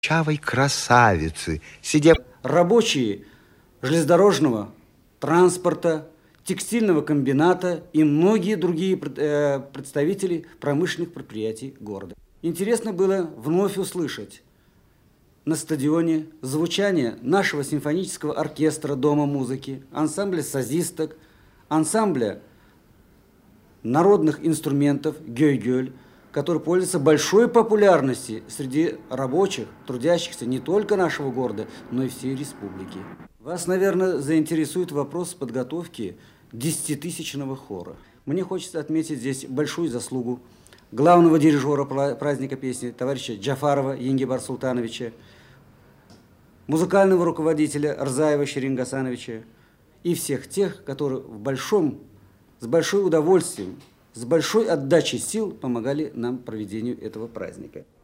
Чавой красавицы, сидя... Рабочие железнодорожного транспорта, текстильного комбината и многие другие представители промышленных предприятий города. Интересно было вновь услышать на стадионе звучание нашего симфонического оркестра Дома музыки, ансамбля сазисток, ансамбля народных инструментов «Гёй-гёль», который пользуется большой популярностью среди рабочих, трудящихся не только нашего города, но и всей республики. Вас, наверное, заинтересует вопрос подготовки 10-тысячного хора. Мне хочется отметить здесь большую заслугу главного дирижера праздника песни, товарища Джафарова Енгибар Султановича, музыкального руководителя Рзаева Шерин Гасановича и всех тех, которые с большим удовольствием, с большой отдачей сил помогали нам проведению этого праздника.